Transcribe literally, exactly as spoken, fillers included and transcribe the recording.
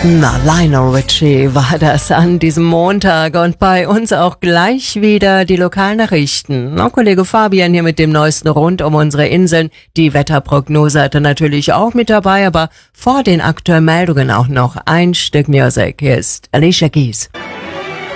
Na, Lionel Richie war das an diesem Montag und bei uns auch gleich wieder die Lokalnachrichten. Na, Kollege Fabian hier mit dem Neuesten rund um unsere Inseln. Die Wetterprognose hatte natürlich auch mit dabei, aber vor den aktuellen Meldungen auch noch ein Stück Musik. Hier ist Alicia Keys.